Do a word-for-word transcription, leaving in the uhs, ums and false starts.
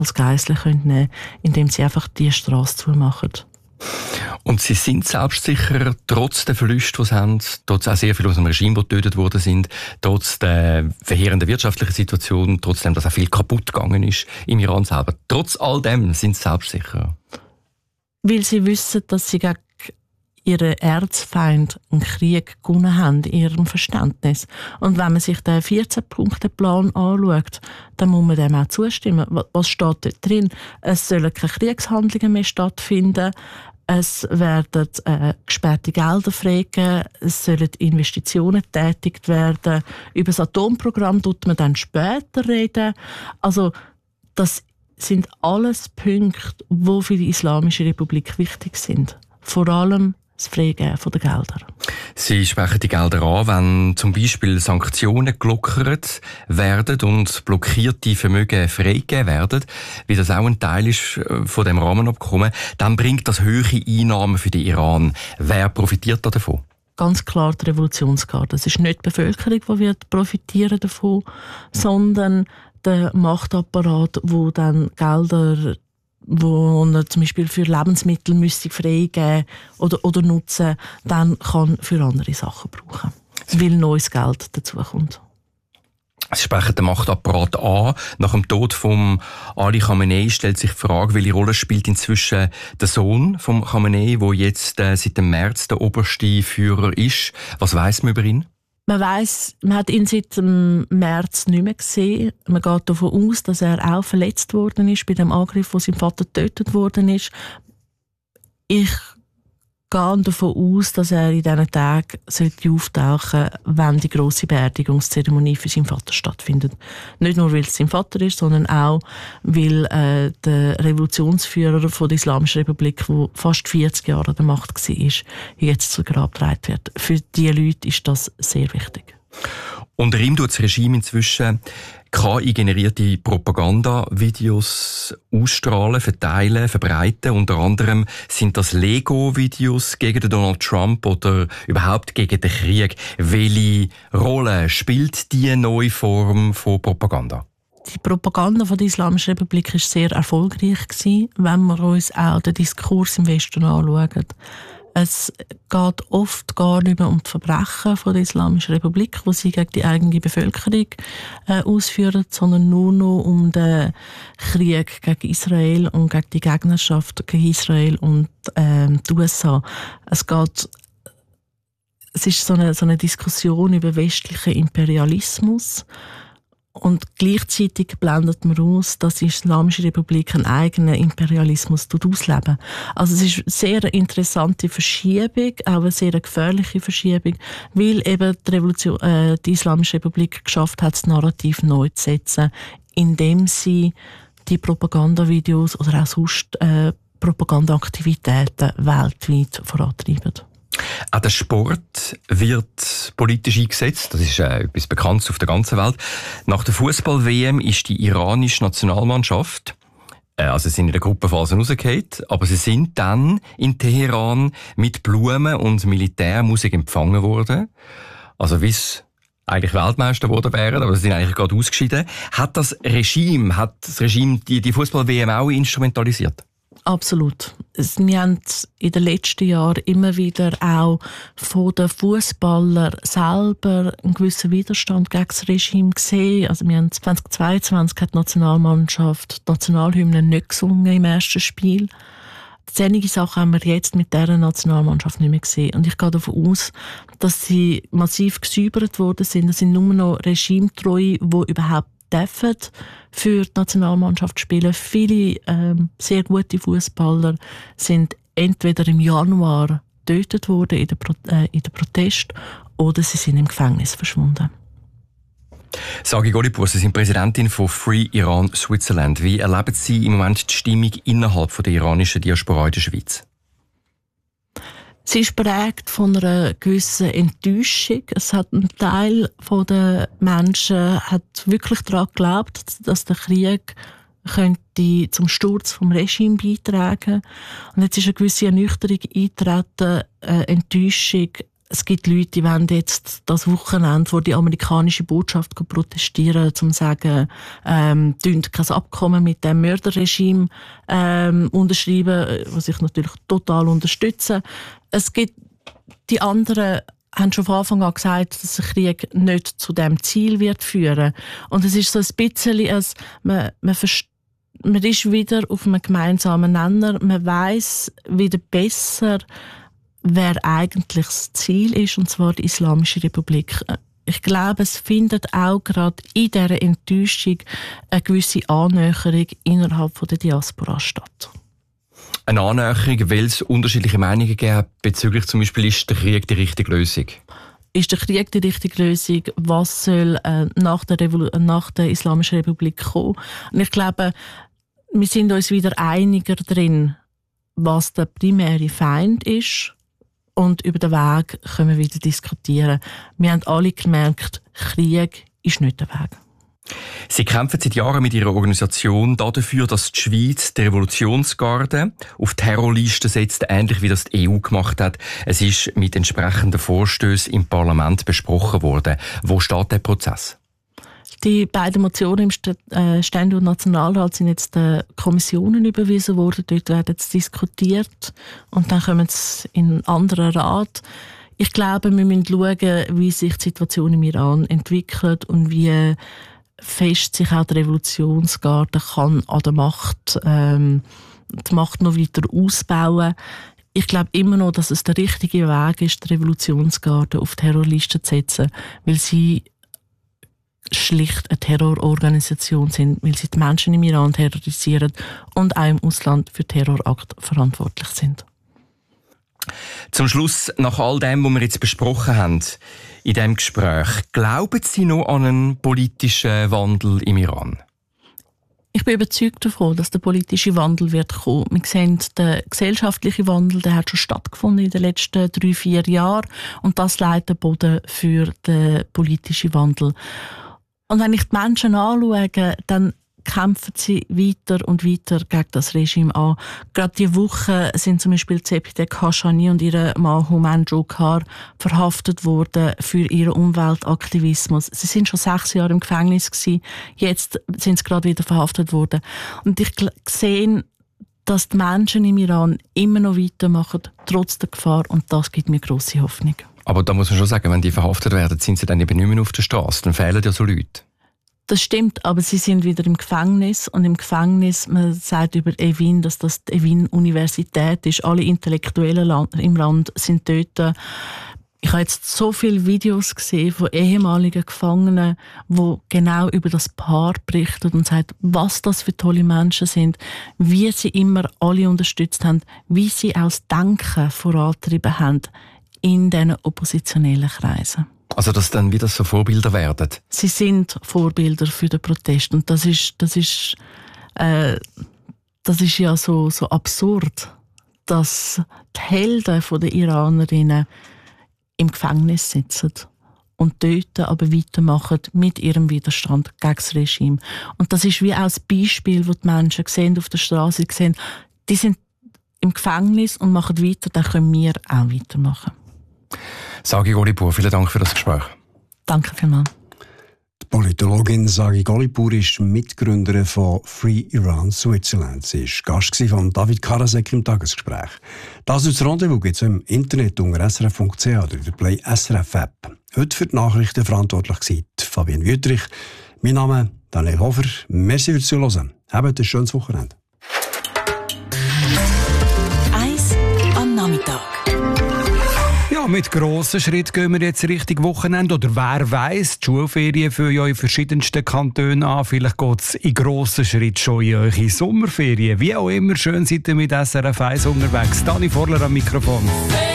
als Geisel nehmen können, indem sie einfach die Strasse zumachen. Und sie sind selbstsicher, trotz der Verluste, die sie haben, trotz auch sehr viel aus dem Regime, die getötet worden sind, trotz der verheerenden wirtschaftlichen Situation, trotzdem, dass auch viel kaputt gegangen ist im Iran selber. Trotz all dem sind sie selbstsicher. Weil sie wissen, dass sie gegen ihren Erzfeind einen Krieg gewonnen haben, in ihrem Verständnis. Und wenn man sich den vierzehn-Punkte-Plan anschaut, dann muss man dem auch zustimmen. Was steht dort drin? Es sollen keine Kriegshandlungen mehr stattfinden, es werden äh, gesperrte Gelder freigegeben, es sollen Investitionen getätigt werden. Über das Atomprogramm tut man dann später reden. Also das sind alles Punkte, die für die Islamische Republik wichtig sind. Vor allem das Freigeben der Gelder. Sie sprechen die Gelder an, wenn zum Beispiel Sanktionen gelockert werden und blockierte Vermögen freigegeben werden, wie das auch ein Teil ist von dem Rahmenabkommen, dann bringt das hohe Einnahmen für den Iran. Wer profitiert davon? Ganz klar die Revolutionsgarde. Es ist nicht die Bevölkerung, die wird profitieren davon, sondern der Machtapparat, wo dann Gelder, wo er zum Beispiel für Lebensmittel müsste freigeben oder, oder nutzen, dann kann für andere Sachen brauchen, weil neues Geld dazukommt. Sie sprechen den Machtapparat an. Nach dem Tod von Ali Khamenei stellt sich die Frage, welche Rolle spielt inzwischen der Sohn von Khamenei, der jetzt äh, seit dem März der oberste Führer ist. Was weiss man über ihn? Man weiss, man hat ihn seit dem März nicht mehr gesehen. Man geht davon aus, dass er auch verletzt worden ist bei dem Angriff, wo sein Vater getötet worden ist. Ich gehe davon aus, dass er in diesen Tagen auftauchen sollte, wenn die grosse Beerdigungszeremonie für seinen Vater stattfindet. Nicht nur, weil es sein Vater ist, sondern auch, weil äh, der Revolutionsführer von der Islamischen Republik, der fast vierzig Jahre an der Macht war, jetzt zu Grab getragen wird. Für diese Leute ist das sehr wichtig. Unter ihm tut das Regime inzwischen K I-generierte Propagandavideos ausstrahlen, verteilen, verbreiten. Unter anderem sind das Lego-Videos gegen den Donald Trump oder überhaupt gegen den Krieg. Welche Rolle spielt diese neue Form von Propaganda? Die Propaganda von der Islamischen Republik war sehr erfolgreich gewesen, wenn wir uns auch den Diskurs im Westen anschauen. Es geht oft gar nicht mehr um die Verbrechen von der Islamischen Republik, die sie gegen die eigene Bevölkerung äh, ausführen, sondern nur noch um den Krieg gegen Israel und gegen die Gegnerschaft gegen Israel und äh, die U S A. Es geht, es ist so eine, so eine Diskussion über westlichen Imperialismus. Und gleichzeitig blendet man aus, dass die Islamische Republik einen eigenen Imperialismus ausleben. Also es ist eine sehr interessante Verschiebung, auch eine sehr gefährliche Verschiebung, weil eben die, Revolution, äh, die Islamische Republik geschafft hat, das Narrativ neu zu setzen, indem sie die Propagandavideos oder auch sonst äh, Propagandaaktivitäten weltweit vorantreiben. Auch der Sport wird politisch eingesetzt. Das ist äh, etwas Bekanntes auf der ganzen Welt. Nach der Fußball-W M ist die iranische Nationalmannschaft, äh, also sie sind in der Gruppenphase rausgefallen, aber sie sind dann in Teheran mit Blumen und Militärmusik empfangen worden. Also wie es eigentlich Weltmeister geworden wären, aber sie sind eigentlich gerade ausgeschieden. Hat das Regime, hat das Regime die, die Fußball-W M auch instrumentalisiert? Absolut. Wir haben in den letzten Jahren immer wieder auch von den Fußballern selber einen gewissen Widerstand gegen das Regime gesehen. Also wir haben zweitausendzweiundzwanzig hat die Nationalmannschaft die Nationalhymne nicht gesungen im ersten Spiel. Einige Sachen haben wir jetzt mit dieser Nationalmannschaft nicht mehr gesehen. Und ich gehe davon aus, dass sie massiv gesäubert worden sind. Es sind nur noch Regimetreue, die überhaupt dürfen für die Nationalmannschaft spielen. Viele ähm, sehr gute Fußballer sind entweder im Januar getötet worden in den Pro- äh, in den Protest oder sie sind im Gefängnis verschwunden. Sagi Golipur, Sie sind Präsidentin von Free Iran Switzerland. Wie erleben Sie im Moment die Stimmung innerhalb der iranischen Diaspora in der Schweiz? Sie ist prägt von einer gewissen Enttäuschung. Es hat ein Teil der Menschen hat wirklich daran geglaubt, dass der Krieg könnte zum Sturz vom Regime beitragen. Und jetzt ist eine gewisse Ernüchterung eingetreten, eine Enttäuschung. es gibt Leute, die wollen jetzt das Wochenende vor die amerikanische Botschaft protestieren, um zu sagen, ähm, dünnt kein Abkommen mit dem Mörderregime ähm, unterschreiben, was ich natürlich total unterstütze. Es gibt die anderen, haben schon von Anfang an gesagt, dass der Krieg nicht zu dem Ziel wird führen. Und es ist so ein bisschen, als man, man, man ist wieder auf einem gemeinsamen Nenner, man weiss wieder besser, wer eigentlich das Ziel ist, und zwar die Islamische Republik. Ich glaube, es findet auch gerade in dieser Enttäuschung eine gewisse Annäherung innerhalb der Diaspora statt. Eine Annäherung, weil es unterschiedliche Meinungen gibt bezüglich zum Beispiel, ist der Krieg die richtige Lösung? Ist der Krieg die richtige Lösung? Was soll äh, nach, der Revol- nach der Islamischen Republik kommen? Und ich glaube, wir sind uns wieder einiger drin, was der primäre Feind ist. Und über den Weg können wir wieder diskutieren. Wir haben alle gemerkt, Krieg ist nicht der Weg. Sie kämpfen seit Jahren mit Ihrer Organisation dafür, dass die Schweiz die Revolutionsgarde auf Terrorlisten setzt, ähnlich wie das die E U gemacht hat. Es ist mit entsprechenden Vorstößen im Parlament besprochen worden. Wo steht der Prozess? Die beiden Motionen im Stände- und Nationalrat sind jetzt den Kommissionen überwiesen worden. Dort werden sie diskutiert und dann kommen sie in einen anderen Rat. Ich glaube, wir müssen schauen, wie sich die Situation im Iran entwickelt und wie fest sich auch die Revolutionsgarde kann an der Macht, ähm, die Macht noch weiter ausbauen. Ich glaube immer noch, dass es der richtige Weg ist, die Revolutionsgarde auf Terrorlisten zu setzen, weil sie schlicht eine Terrororganisation sind, weil sie die Menschen im Iran terrorisieren und auch im Ausland für Terrorakte verantwortlich sind. Zum Schluss, nach all dem, was wir jetzt besprochen haben in diesem Gespräch, glauben Sie noch an einen politischen Wandel im Iran? Ich bin überzeugt davon, dass der politische Wandel wird kommen. Wir sehen, der gesellschaftliche Wandel, der hat schon stattgefunden in den letzten drei, vier Jahren und das leitet den Boden für den politischen Wandel. Und wenn ich die Menschen anschaue, dann kämpfen sie weiter und weiter gegen das Regime an. Gerade diese Woche sind zum Beispiel Zepideh Khashoggi und ihre Mann Houman Jokhar verhaftet worden für ihren Umweltaktivismus. Sie sind schon sechs Jahre im Gefängnis gewesen. Jetzt sind sie gerade wieder verhaftet worden. Und ich sehe, dass die Menschen im Iran immer noch weitermachen, trotz der Gefahr. Und das gibt mir grosse Hoffnung. Aber da muss man schon sagen, wenn die verhaftet werden, sind sie dann eben nicht mehr auf der Straße. Dann fehlen ja so Leute. Das stimmt, aber sie sind wieder im Gefängnis. Und im Gefängnis, man sagt über Evin, dass das die Evin-Universität ist. Alle Intellektuellen im Land sind dort. Ich habe jetzt so viele Videos gesehen von ehemaligen Gefangenen, die genau über das Paar berichten und sagen, was das für tolle Menschen sind, wie sie immer alle unterstützt haben, wie sie auch das Denken vorangetrieben haben in diesen oppositionellen Kreisen. Also, dass dann wieder so Vorbilder werden? Sie sind Vorbilder für den Protest. Und das ist, das ist, äh, das ist ja so, so absurd, dass die Helden der Iranerinnen im Gefängnis sitzen und dort aber weitermachen mit ihrem Widerstand gegen das Regime. Und das ist wie auch ein Beispiel, wo die Menschen sehen auf der Straße sehen, die sind im Gefängnis und machen weiter, dann können wir auch weitermachen. Sagi Golipur, vielen Dank für das Gespräch. Danke vielmals. Die Politologin Sagi Golipur ist Mitgründerin von Free Iran Switzerland. Sie war Gast von David Karasek im Tagesgespräch. Das ist das Rendezvous gibt es im Internet unter s r f punkt c h oder der Play S R F App. Heute für die Nachrichten verantwortlich war Fabienne Wüttrich. Mein Name ist Daniel Hofer. Merci fürs Zuhören. Habt ein schönes Wochenende. Eins am Nachmittag. Ja, mit grossen Schritten gehen wir jetzt Richtung Wochenende. Oder wer weiss, die Schulferien fangen ja in verschiedensten Kantonen an. Vielleicht geht es in grossen Schritten schon in eure Sommerferien. Wie auch immer, schön seid ihr mit S R F eins unterwegs. Dani Vorler am Mikrofon.